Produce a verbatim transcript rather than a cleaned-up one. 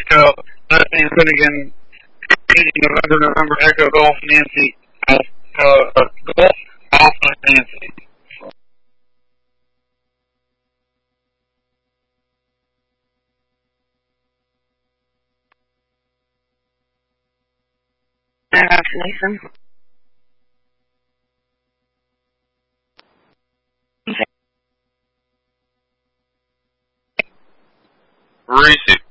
Echo, nineteen Finnegan, November, November, Echo, Golf, Nancy, Alpha, uh, Golf, Alpha, Nancy. That's Nathan. Reese.